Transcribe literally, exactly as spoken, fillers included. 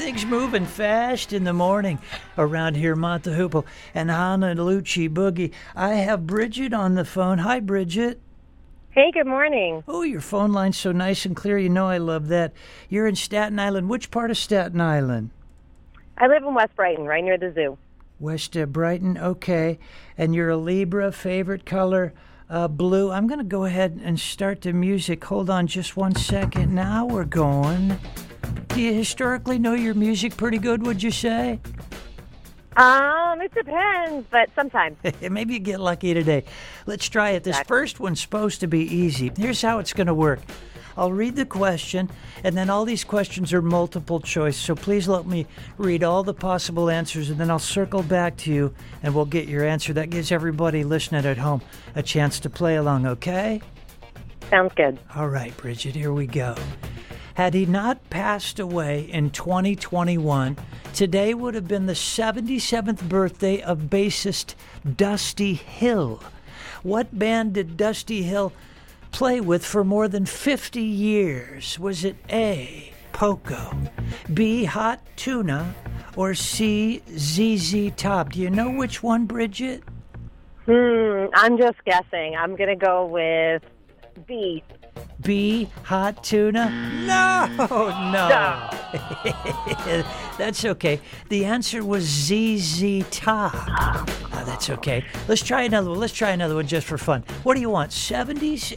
Everything's moving fast in the morning around here, Montehoople and Honolulu Boogie. I have Bridget on the phone. Hi, Bridget. Hey, good morning. Oh, your phone line's so nice and clear. You know I love that. You're in Staten Island. Which part of Staten Island? I live in West Brighton, right near the zoo. West uh, Brighton, okay. And you're a Libra, favorite color, uh, blue. I'm going to go ahead and start the music. Hold on just one second. Now we're going. Do you historically know your music pretty good, would you say? Um, it depends, but sometimes. Maybe you get lucky today. Let's try it. This Exactly. first one's supposed to be easy. Here's how it's going to work. I'll read the question, and then all these questions are multiple choice, so please let me read all the possible answers, and then I'll circle back to you, and we'll get your answer. That gives everybody listening at home a chance to play along, okay? Sounds good. All right, Bridget, here we go. Had he not passed away in twenty twenty-one, today would have been the seventy-seventh birthday of bassist Dusty Hill. What band did Dusty Hill play with for more than fifty years? Was it A, Poco, B, Hot Tuna, or C, Z Z Top? Do you know which one, Bridget? Hmm, I'm just guessing. I'm going to go with B. B, Hot Tuna? No, no. That's okay. The answer was Z Z Top. Oh, that's okay. Let's try another one. Let's try another one just for fun. What do you want, seventies,